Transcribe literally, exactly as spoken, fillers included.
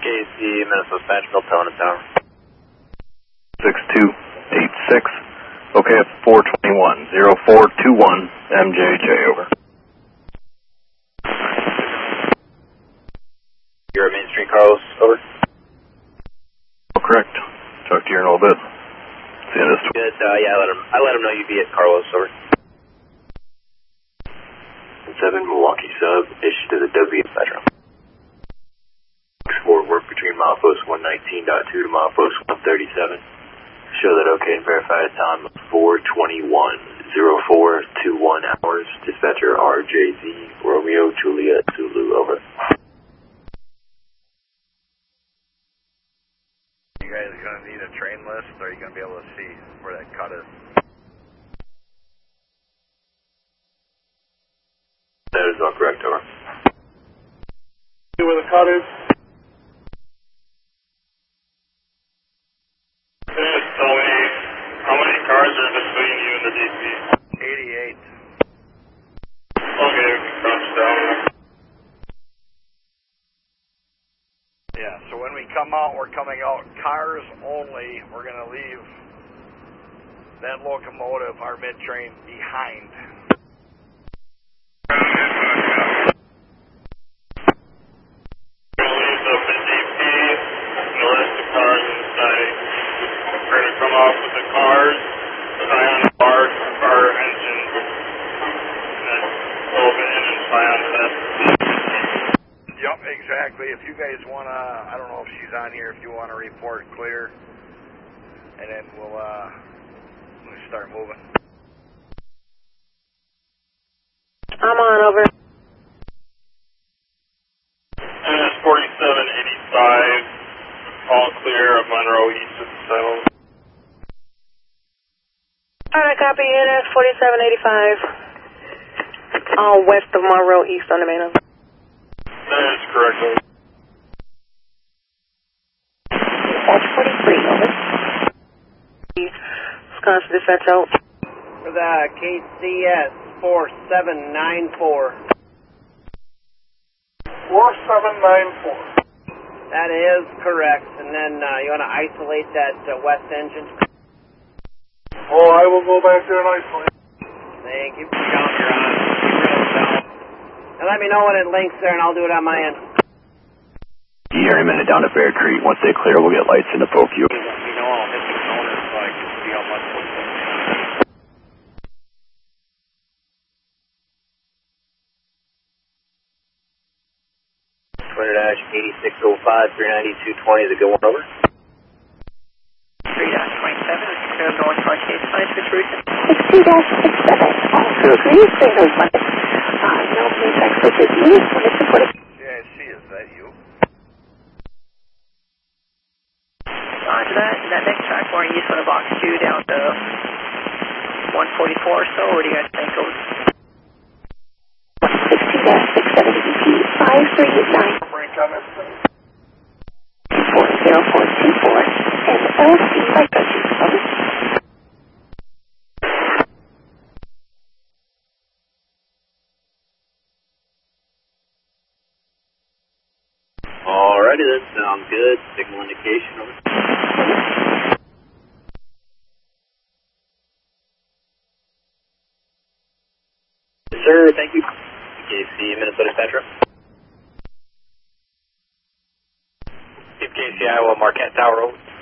K C, Minnesota Dispatch, Miltona Tower. six two eight six. Okay, it's four twenty-one, zero four two one, M J J, over. You're at Main Street, Carlos, over. Oh, correct. Talk to you in a little bit. See you in this. Good, uh, yeah, I let him, I let him know you'd be at Carlos, over. seven Milwaukee sub, issued to the W Metro. four, work between milepost one nineteen point two to milepost one thirty-seven. Show that okay and verify a time of four twenty-one, zero four two one hours. Dispatcher R J Z, Romeo Juliet Zulu, over. You guys going to need a train list, or are you going to be able to see where that cut is? That is all correct, over. See where the cut is? Just tell me how many cars are between you and the D P? eighty-eight. Okay, we can cross down. Yeah, so when we come out, we're coming out cars only. We're going to leave that locomotive, our mid-train, behind. We'll leave the D P and the rest of the cars inside. We're going to come off with the cars, tie on the bar, car engine, and then open in and tie on that. Yep, exactly. If you guys want to, I don't know if she's on here, if you want to report clear, and then we'll, uh, we'll start moving. I'm on, over. And it's forty-seven eighty-five, all clear of Monroe East at the settle. Alright, copy, N S forty-seven eighty-five. All west of Monroe East on the main. That is correct, over. Dispatch forty-three, over. Wisconsin Dispatch out. For the K C S four seven nine four. four seven nine four. That is correct. And then uh, you want to isolate that uh, west engine. Oh, I will go back there and isolate. Thank you. Down, you're on. Keep down. And let me know when it links there, and I'll do it on my end. Here in a minute down to Bear Creek. Once they clear, we'll get lights into poke you. Let me know, I'll hit the counter so I can see how much we're putting in. Twitter dash eighty-six oh five, three ninety-two twenty is a good one, over. three dash twenty-seven is clear of north on case five six route. six two dash six seven, also agree, clear of one. Uh, no police experts is used when it's supported. J I C, is that you? Roger that. That next track more east on the box two down to one forty-four or so. What do you guys think of? six two dash six seven E P five three nine four zero four two four and L C microchip, over. Alrighty then, sounds good. Signal indication, over. Yes, sir, thank you. K C, Minnesota Petro. K C, Iowa, Marquette Tower, over.